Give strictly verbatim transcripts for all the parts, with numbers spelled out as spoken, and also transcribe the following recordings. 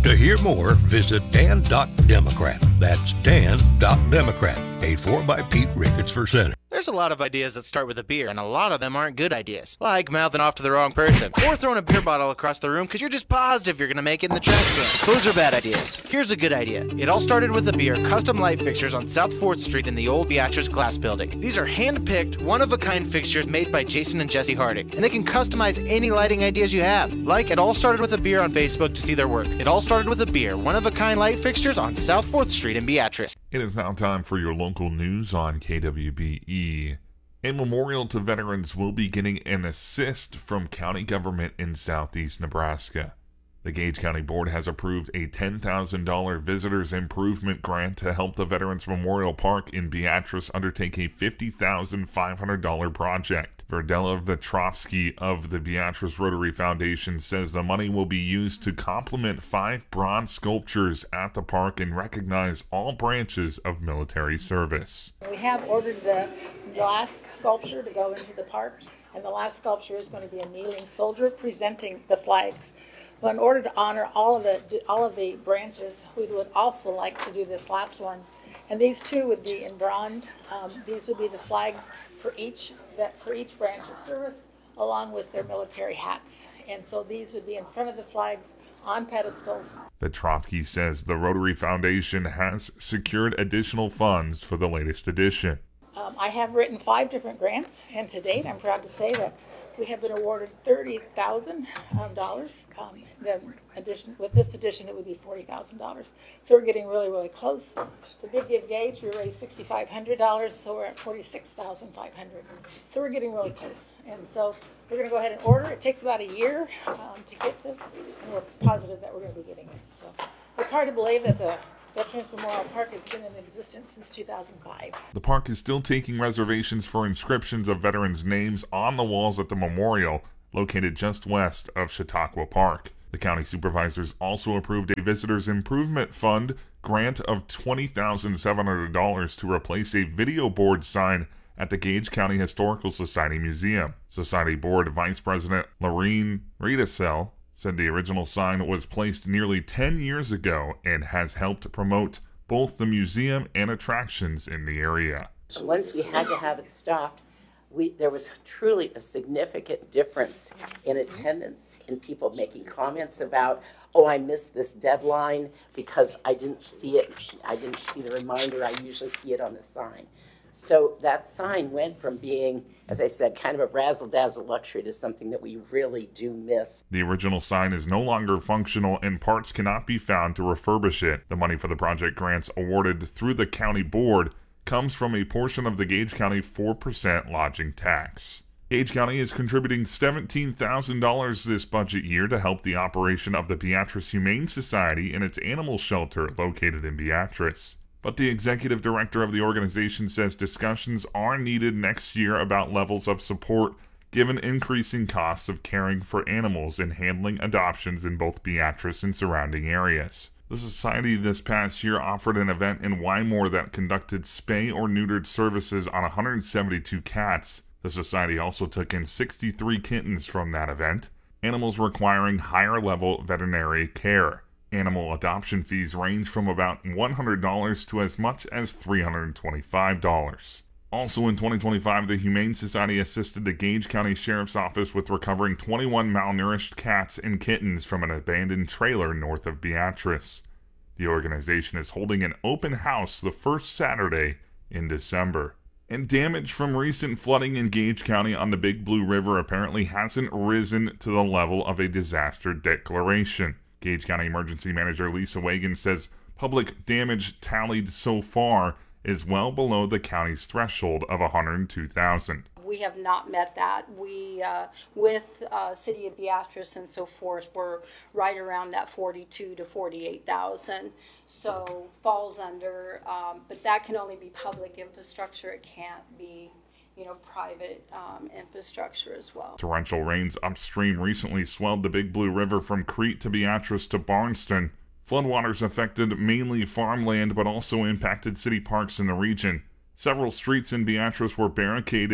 To hear more, visit dan dot democrat. That's dan dot democrat. Paid for by Pete Ricketts for Senate. There's a lot of ideas that start with a beer, and a lot of them aren't good ideas. Like mouthing off to the wrong person, or throwing a beer bottle across the room because you're just positive you're going to make it in the trash can. Those are bad ideas. Here's a good idea. It all started with a beer, custom light fixtures on South fourth Street in the old Beatrice Glass Building. These are hand-picked, one-of-a-kind fixtures made by Jason and Jesse Hardick, and they can customize any lighting ideas you have. Like, it all started with a beer on Facebook to see their work. It all started with a beer, one-of-a-kind light fixtures on South fourth Street in Beatrice. It is now time for your local news on K W B E. A memorial to veterans will be getting an assist from county government in southeast Nebraska. The Gage County Board has approved a ten thousand dollars Visitors Improvement Grant to help the Veterans Memorial Park in Beatrice undertake a fifty thousand five hundred dollars project. Verdella Vetrovsky of the Beatrice Rotary Foundation says the money will be used to complement five bronze sculptures at the park and recognize all branches of military service. We have ordered the last sculpture to go into the park, and the last sculpture is going to be a kneeling soldier presenting the flags. But in order to honor all of the all of the branches, we would also like to do this last one. And these two would be in bronze. Um, these would be the flags for each that for each branch of service, along with their military hats. And so these would be in front of the flags on pedestals. Petrovsky says the Rotary Foundation has secured additional funds for the latest edition. Um, I have written five different grants, and to date, I'm proud to say that we have been awarded thirty thousand dollars. Um, then addition, with this edition, it would be forty thousand dollars. So we're getting really, really close. The Big Give Gage, we raised six thousand five hundred dollars, so we're at forty-six thousand five hundred dollars. So we're getting really close. And so we're going to go ahead and order. It takes about a year um, to get this, and we're positive that we're going to be getting it. So it's hard to believe that the Veterans Memorial Park has been in existence since two thousand five. The park is still taking reservations for inscriptions of veterans' names on the walls at the memorial, located just west of Chautauqua Park. The county supervisors also approved a Visitors Improvement Fund grant of twenty thousand seven hundred dollars to replace a video board sign at the Gage County Historical Society Museum. Society Board Vice President Lorene Riedesel said the original sign was placed nearly ten years ago and has helped promote both the museum and attractions in the area. Once we had to have it stopped, we, there was truly a significant difference in attendance, in people making comments about, oh, I missed this deadline because I didn't see it, I didn't see the reminder, I usually see it on the sign. So that sign went from being, as I said, kind of a razzle-dazzle luxury to something that we really do miss. The original sign is no longer functional and parts cannot be found to refurbish it. The money for the project grants awarded through the county board comes from a portion of the Gage County four percent lodging tax. Gage County is contributing seventeen thousand dollars this budget year to help the operation of the Beatrice Humane Society and its animal shelter located in Beatrice. But the executive director of the organization says discussions are needed next year about levels of support given increasing costs of caring for animals and handling adoptions in both Beatrice and surrounding areas. The society this past year offered an event in Wymore that conducted spay or neutered services on one hundred seventy-two cats. The society also took in sixty-three kittens from that event, animals requiring higher level veterinary care. Animal adoption fees range from about one hundred dollars to as much as three hundred twenty-five dollars. Also in twenty twenty-five, the Humane Society assisted the Gage County Sheriff's Office with recovering twenty-one malnourished cats and kittens from an abandoned trailer north of Beatrice. The organization is holding an open house the first Saturday in December. And damage from recent flooding in Gage County on the Big Blue River apparently hasn't risen to the level of a disaster declaration. Gage County Emergency Manager Lisa Wagan says public damage tallied so far is well below the county's threshold of one hundred two thousand. We have not met that. We, uh, with uh, City of Beatrice and so forth, we're right around that forty-two to forty-eight thousand. So falls under, um, but that can only be public infrastructure. It can't be, you know, private um, infrastructure as well. Torrential rains upstream recently swelled the Big Blue River from Crete to Beatrice to Barnston. Floodwaters affected mainly farmland but also impacted city parks in the region. Several streets in Beatrice were barricaded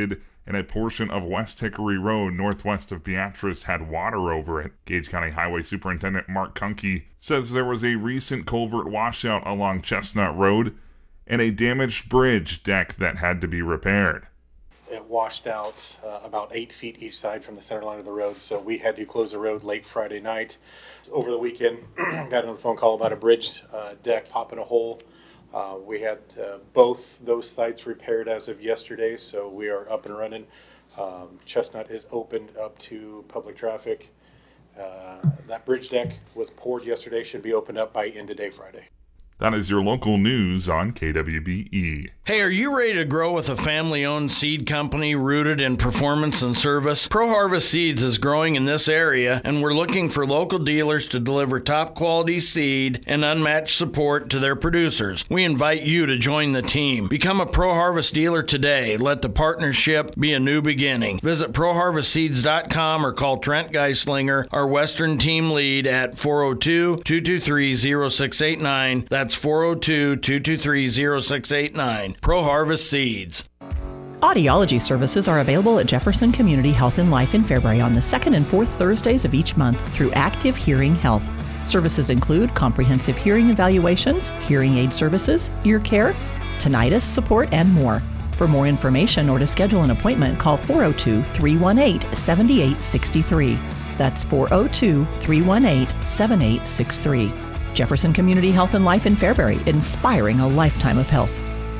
and a portion of West Hickory Road northwest of Beatrice had water over it. Gage County Highway Superintendent Mark Kunke says there was a recent culvert washout along Chestnut Road and a damaged bridge deck that had to be repaired. It washed out uh, about eight feet each side from the center line of the road, so we had to close the road late Friday night. Over the weekend, got another phone call about a bridge uh, deck popping a hole. Uh, we had uh, both those sites repaired as of yesterday, so we are up and running. Um, Chestnut is opened up to public traffic. Uh, that bridge deck was poured yesterday, should be opened up by end of day Friday. That is your local news on K W B E. Hey, are you ready to grow with a family-owned seed company rooted in performance and service? Pro Harvest Seeds is growing in this area, and we're looking for local dealers to deliver top-quality seed and unmatched support to their producers. We invite you to join the team. Become a Pro Harvest dealer today. Let the partnership be a new beginning. Visit pro harvest seeds dot com or call Trent Geislinger, our Western team lead, at four oh two, two two three, oh six eight nine. That's four oh two, two two three, oh six eight nine. Pro Harvest Seeds. Audiology services are available at Jefferson Community Health and Life in Fairbury on the second and fourth Thursdays of each month through Active Hearing Health. Services include comprehensive hearing evaluations, hearing aid services, ear care, tinnitus support, and more. For more information or to schedule an appointment, call four oh two, three one eight, seven eight six three. That's four oh two, three one eight, seven eight six three. Jefferson Community Health and Life in Fairbury, inspiring a lifetime of health.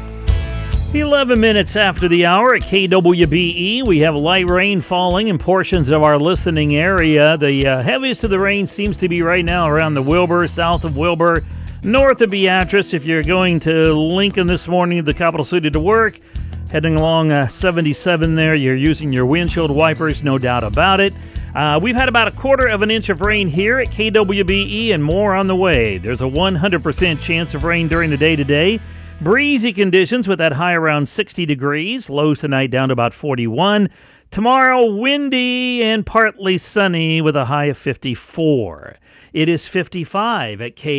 eleven minutes after the hour at K W B E, we have light rain falling in portions of our listening area. The uh, heaviest of the rain seems to be right now around the Wilbur, south of Wilbur, north of Beatrice. If you're going to Lincoln this morning, the capital city, to work, heading along uh, seventy-seven there, you're using your windshield wipers, no doubt about it. Uh, we've had about a quarter of an inch of rain here at K W B E and more on the way. There's a one hundred percent chance of rain during the day today. Breezy conditions with that high around sixty degrees. Lows tonight down to about forty-one. Tomorrow, windy and partly sunny with a high of fifty-four. It is fifty-five at K.